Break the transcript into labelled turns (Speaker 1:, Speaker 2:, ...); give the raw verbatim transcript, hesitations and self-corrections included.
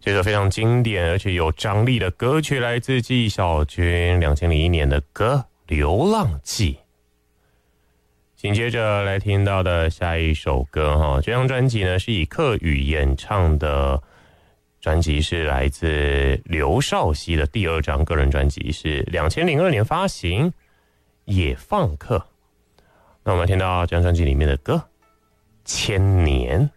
Speaker 1: 这首非常经典而且有张力的歌曲来自纪晓君两千零一年的歌《流浪记》。紧接着来听到的下一首歌哈，这张专辑呢是以客语演唱的专辑，是来自刘少熙的第二张个人专辑，是两千零二年发行，也放客。那我们听到这张专辑里面的歌《千年》。